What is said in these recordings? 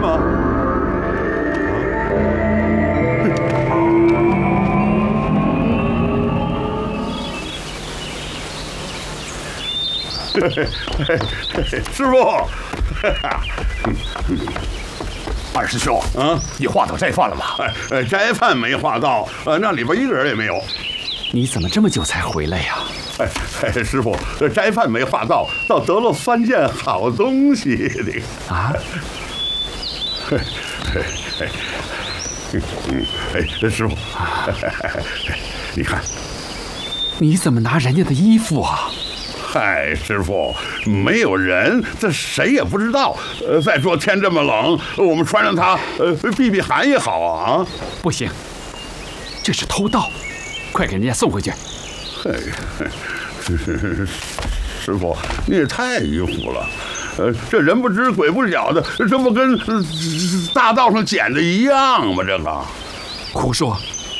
吗？师傅， 二师兄，你画到斋饭了吗？ 斋饭没画到，那里边一个人也没有。 你怎么这么久才回来呀？ 师傅，斋饭没画到，倒得了3件好东西的啊！ 师傅，你看， 你怎么拿人家的衣服啊？ 嗨，师傅，没有人，这谁也不知道。再说天这么冷，我们穿上它，避避寒也好啊。 不行，这是偷盗，快给人家送回去。 师傅，你也太迂腐了。这人不知鬼不晓的，这不跟大道上捡的一样吗？这个胡说！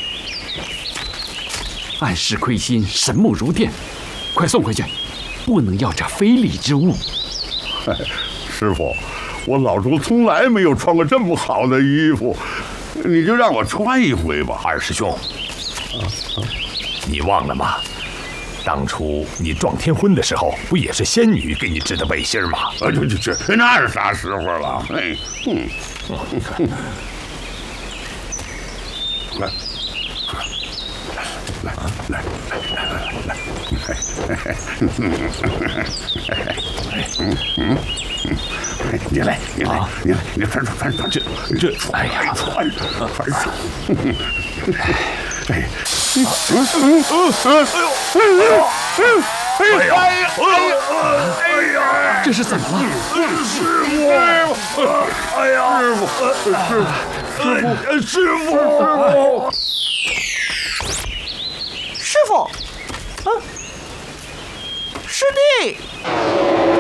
暗室亏心，神目如电，快送回去，不能要这非礼之物。 师傅，我老朱从来没有穿过这么好的衣服，你就让我穿一回吧。 二师兄，你忘了吗？当初你撞天婚的时候，不也是仙女给你织的背心吗？ 这那是啥时候了？来，你来，穿，哎呀，穿上。 这是怎么了？ 师傅！哎呀， 师傅，师弟。